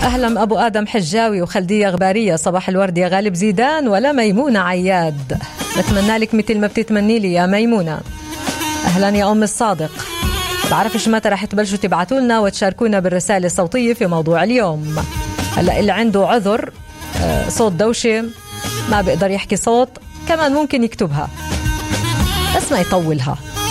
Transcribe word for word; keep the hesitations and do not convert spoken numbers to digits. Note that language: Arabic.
أهلا أبو آدم حجاوي وخلدية غبارية، صباح الورد يا غالب زيدان ولا ميمونة عياد، بتمنى لك مثل ما بتتمني لي يا ميمونة. أهلا يا أم الصادق، بعرفش متى رح تبلشوا تبعتوا لنا وتشاركونا بالرسالة الصوتية في موضوع اليوم. هلأ اللي عنده عذر صوت دوشة ما بيقدر يحكي صوت كمان ممكن يكتبها بس ما يطولها.